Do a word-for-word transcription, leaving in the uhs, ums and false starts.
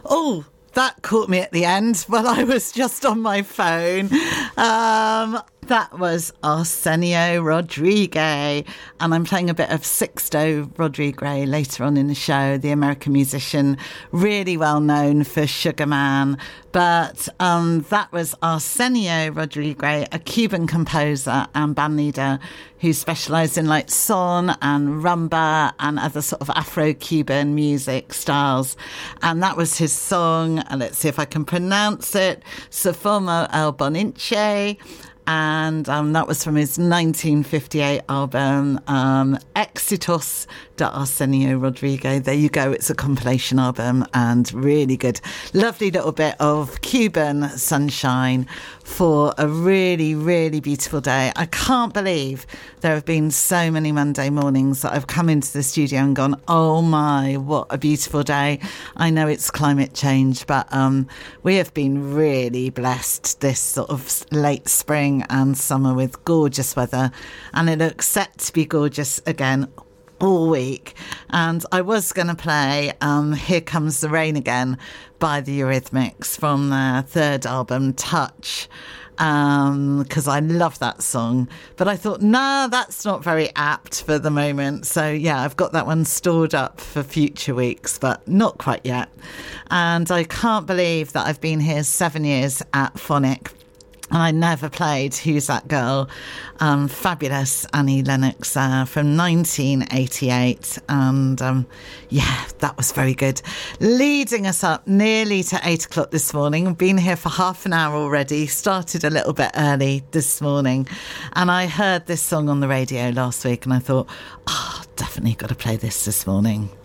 Oh, that caught me at the end while I was just on my phone. Um, that was Arsenio Rodriguez, and I'm playing a bit of Sixto Rodriguez later on in the show, the American musician, really well known for Sugar Man. But um, that was Arsenio Rodriguez, a Cuban composer and bandleader who specialised in like son and rumba and other sort of Afro-Cuban music styles. And that was his song, and let's see if I can pronounce it, Se Formó el Boninche. And um, that was from his nineteen fifty-eight album, um, Éxitos de Arsenio Rodriguez. There you go. It's a compilation album and really good. Lovely little bit of Cuban sunshine for a really, really beautiful day. I can't believe there have been so many Monday mornings that I've come into the studio and gone, oh my, what a beautiful day. I know it's climate change, but um, we have been really blessed this sort of late spring and summer with gorgeous weather, and it looks set to be gorgeous again all week. And I was going to play um, Here Comes the Rain Again by the Eurythmics from their third album, Touch, because um, I love that song. But I thought, nah, that's not very apt for the moment. So, yeah, I've got that one stored up for future weeks, but not quite yet. And I can't believe that I've been here seven years at Phonic, and I never played Who's That Girl? Um, fabulous Annie Lennox uh, from nineteen eighty-eight. And um, yeah, that was very good. Leading us up nearly to eight o'clock this morning. I've been here for half an hour already. Started a little bit early this morning. And I heard this song on the radio last week and I thought, oh, definitely got to play this this morning.